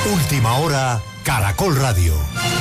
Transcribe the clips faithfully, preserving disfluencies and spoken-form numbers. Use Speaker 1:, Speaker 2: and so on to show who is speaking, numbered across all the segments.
Speaker 1: Última hora, Caracol Radio.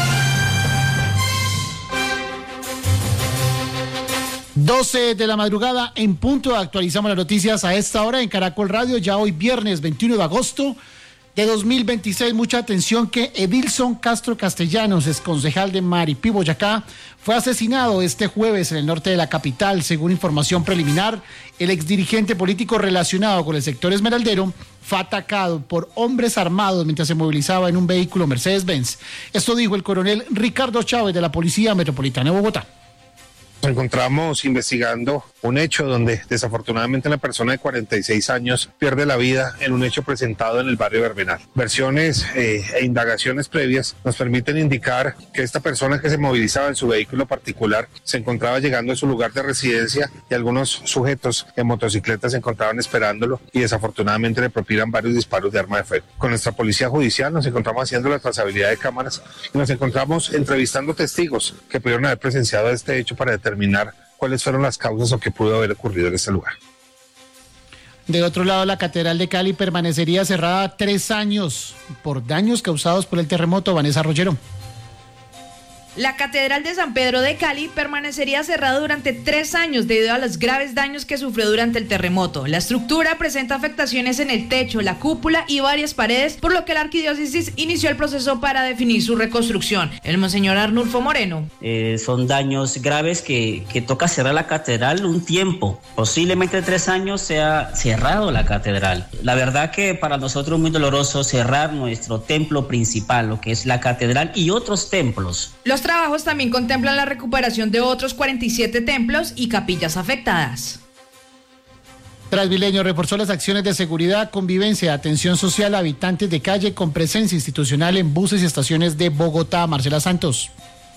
Speaker 2: doce de la madrugada en punto, actualizamos las noticias a esta hora en Caracol Radio, ya hoy viernes veintiuno de agosto de dos mil veintiséis. Mucha atención que Edilson Castro Castellanos, exconcejal de Maripí, Boyacá, fue asesinado este jueves en el norte de la capital. Según información preliminar, el exdirigente político relacionado con el sector esmeraldero fue atacado por hombres armados mientras se movilizaba en un vehículo Mercedes-Benz. Esto dijo el coronel Ricardo Chávez de la Policía Metropolitana de Bogotá.
Speaker 3: Nos encontramos investigando un hecho donde desafortunadamente una persona de cuarenta y seis años pierde la vida en un hecho presentado en el barrio Verbenal. Versiones eh, e indagaciones previas nos permiten indicar que esta persona que se movilizaba en su vehículo particular se encontraba llegando a su lugar de residencia y algunos sujetos en motocicletas se encontraban esperándolo y desafortunadamente le propinan varios disparos de arma de fuego. Con nuestra policía judicial nos encontramos haciendo la trazabilidad de cámaras y nos encontramos entrevistando testigos que pudieron haber presenciado este hecho para determinar cuáles fueron las causas o qué pudo haber ocurrido en ese lugar.
Speaker 2: De otro lado, la Catedral de Cali permanecería cerrada tres años por daños causados por el terremoto. Vanessa Rollero.
Speaker 4: La Catedral de San Pedro de Cali permanecería cerrada durante tres años debido a los graves daños que sufrió durante el terremoto. La estructura presenta afectaciones en el techo, la cúpula y varias paredes, por lo que la arquidiócesis inició el proceso para definir su reconstrucción. El monseñor Arnulfo Moreno.
Speaker 5: Eh, son daños graves que, que toca cerrar la catedral un tiempo. Posiblemente tres años sea cerrado la catedral. La verdad que para nosotros es muy doloroso cerrar nuestro templo principal, lo que es la catedral y otros templos.
Speaker 4: Los trabajos también contemplan la recuperación de otros cuarenta y siete templos y capillas afectadas.
Speaker 2: Transmilenio reforzó las acciones de seguridad, convivencia, atención social a habitantes de calle con presencia institucional en buses y estaciones de Bogotá. Marcela Santos.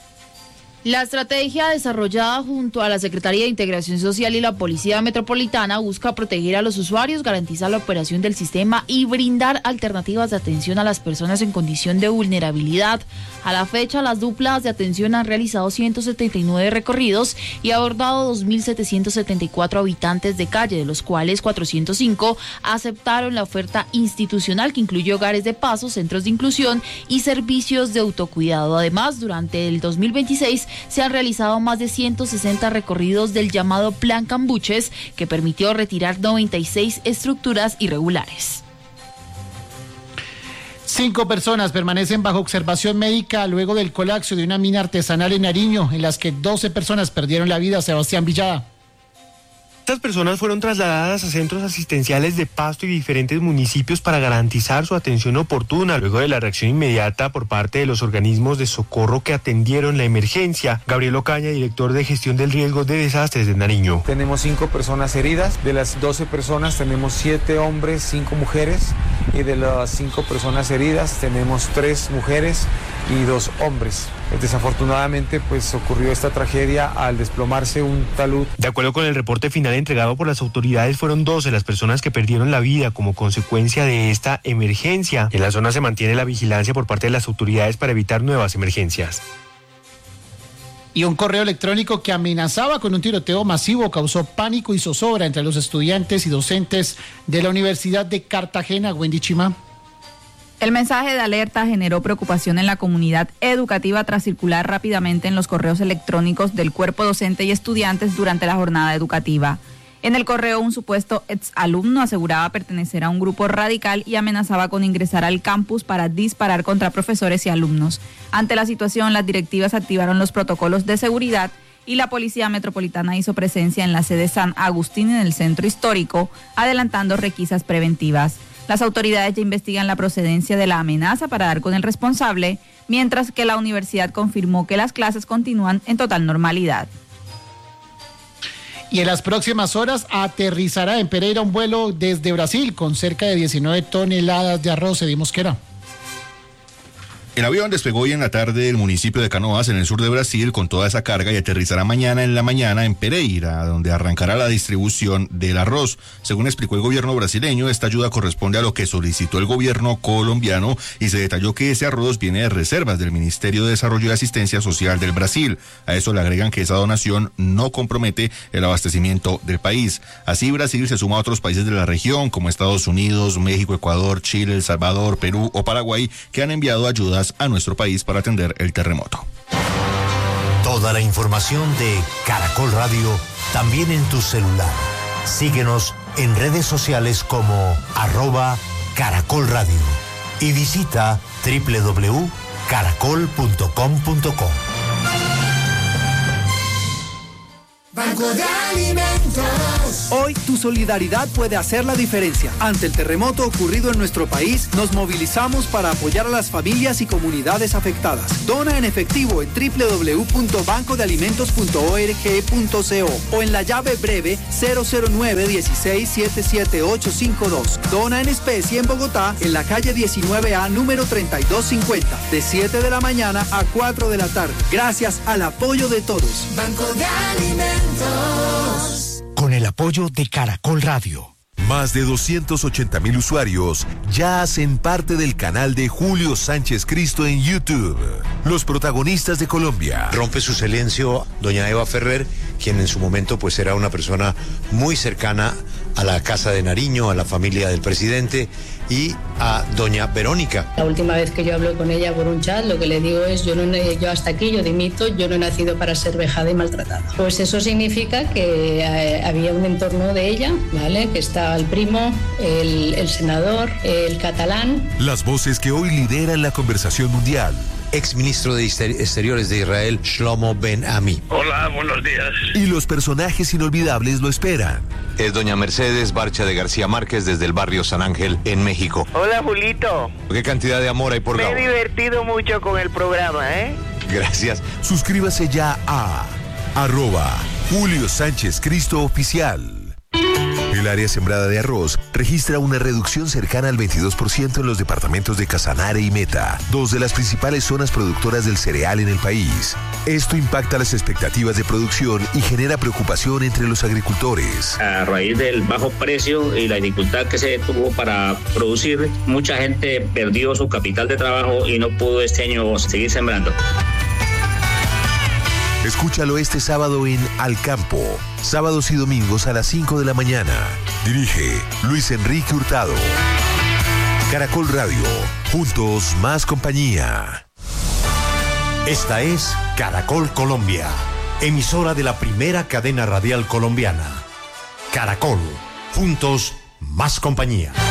Speaker 6: La estrategia desarrollada junto a la Secretaría de Integración Social y la Policía Metropolitana busca proteger a los usuarios, garantizar la operación del sistema y brindar alternativas de atención a las personas en condición de vulnerabilidad. A la fecha, las duplas de atención han realizado ciento setenta y nueve recorridos y abordado dos mil setecientos setenta y cuatro habitantes de calle, de los cuales cuatrocientos cinco aceptaron la oferta institucional que incluye hogares de paso, centros de inclusión y servicios de autocuidado. Además, durante el dos mil veintiséis se han realizado más de ciento sesenta recorridos del llamado Plan Cambuches, que permitió retirar noventa y seis estructuras irregulares.
Speaker 2: Cinco personas permanecen bajo observación médica luego del colapso de una mina artesanal en Nariño, en las que doce personas perdieron la vida. Sebastián Villada.
Speaker 7: Estas personas fueron trasladadas a centros asistenciales de Pasto y diferentes municipios para garantizar su atención oportuna, luego de la reacción inmediata por parte de los organismos de socorro que atendieron la emergencia. Gabriel Ocaña, director de gestión del riesgo de desastres de Nariño.
Speaker 8: Tenemos cinco personas heridas, de las doce personas tenemos siete hombres, cinco mujeres, y de las cinco personas heridas tenemos tres mujeres y dos hombres. Desafortunadamente, pues ocurrió esta tragedia al desplomarse un talud.
Speaker 7: De acuerdo con el reporte final entregado por las autoridades, fueron doce las personas que perdieron la vida como consecuencia de esta emergencia. En la zona se mantiene la vigilancia por parte de las autoridades para evitar nuevas emergencias.
Speaker 2: Y un correo electrónico que amenazaba con un tiroteo masivo causó pánico y zozobra entre los estudiantes y docentes de la Universidad de Cartagena. Wendy Chima.
Speaker 9: El mensaje de alerta generó preocupación en la comunidad educativa tras circular rápidamente en los correos electrónicos del cuerpo docente y estudiantes durante la jornada educativa. En el correo, un supuesto exalumno aseguraba pertenecer a un grupo radical y amenazaba con ingresar al campus para disparar contra profesores y alumnos. Ante la situación, las directivas activaron los protocolos de seguridad y la Policía Metropolitana hizo presencia en la sede San Agustín en el centro histórico, adelantando requisas preventivas. Las autoridades ya investigan la procedencia de la amenaza para dar con el responsable, mientras que la universidad confirmó que las clases continúan en total normalidad.
Speaker 2: Y en las próximas horas aterrizará en Pereira un vuelo desde Brasil con cerca de diecinueve toneladas de arroz. Eddy Mosquera.
Speaker 10: El avión despegó hoy en la tarde del municipio de Canoas, en el sur de Brasil, con toda esa carga y aterrizará mañana en la mañana en Pereira, donde arrancará la distribución del arroz. Según explicó el gobierno brasileño, esta ayuda corresponde a lo que solicitó el gobierno colombiano y se detalló que ese arroz viene de reservas del Ministerio de Desarrollo y Asistencia Social del Brasil. A eso le agregan que esa donación no compromete el abastecimiento del país. Así, Brasil se suma a otros países de la región, como Estados Unidos, México, Ecuador, Chile, El Salvador, Perú o Paraguay, que han enviado ayudas a nuestro país para atender el terremoto.
Speaker 1: Toda la información de Caracol Radio también en tu celular. Síguenos en redes sociales como arroba Caracol Radio y visita doble u doble u doble u punto caracol punto com punto co.
Speaker 11: Banco de Alimentos. Hoy tu solidaridad puede hacer la diferencia. Ante el terremoto ocurrido en nuestro país, nos movilizamos para apoyar a las familias y comunidades afectadas. Dona en efectivo en doble u doble u doble u punto banco de alimentos punto org punto co o en la llave breve cero cero nueve uno seis siete siete ocho cinco dos. Dona en especie en Bogotá, en la calle diecinueve A, número treinta y dos cincuenta, de siete de la mañana a cuatro de la tarde. Gracias al apoyo de todos. Banco de Alimentos.
Speaker 1: Con el apoyo de Caracol Radio.
Speaker 12: Más de doscientos ochenta mil usuarios ya hacen parte del canal de Julio Sánchez Cristo en YouTube. Los protagonistas de Colombia.
Speaker 13: Rompe su silencio doña Eva Ferrer, quien en su momento pues era una persona muy cercana a la Casa de Nariño, a la familia del presidente, y a doña Verónica.
Speaker 14: La última vez que yo hablo con ella por un chat, lo que le digo es, yo, no, yo hasta aquí, yo dimito, yo no he nacido para ser vejada y maltratada. Pues eso significa que eh, había un entorno de ella, ¿vale? Que está el primo, el, el senador, el catalán.
Speaker 12: Las voces que hoy lideran la conversación mundial.
Speaker 13: Exministro de Exteriores de Israel, Shlomo Ben Ami.
Speaker 15: Hola, buenos días.
Speaker 12: Y los personajes inolvidables lo esperan.
Speaker 16: Es doña Mercedes Barcha de García Márquez desde el barrio San Ángel, en México.
Speaker 17: Hola, Julito.
Speaker 16: ¿Qué cantidad de amor hay por
Speaker 17: Me
Speaker 16: Gabo?
Speaker 17: he divertido mucho con el programa, ¿eh?
Speaker 16: Gracias.
Speaker 12: Suscríbase ya a arroba Julio Sánchez Cristo Oficial. El área sembrada de arroz registra una reducción cercana al veintidós por ciento en los departamentos de Casanare y Meta, dos de las principales zonas productoras del cereal en el país. Esto impacta las expectativas de producción y genera preocupación entre los agricultores.
Speaker 18: A raíz del bajo precio y la dificultad que se tuvo para producir, mucha gente perdió su capital de trabajo y no pudo este año seguir sembrando.
Speaker 12: Escúchalo este sábado en Al Campo, sábados y domingos a las cinco de la mañana. Dirige Luis Enrique Hurtado. Caracol Radio, juntos más compañía.
Speaker 1: Esta es Caracol Colombia, emisora de la primera cadena radial colombiana. Caracol, juntos más compañía.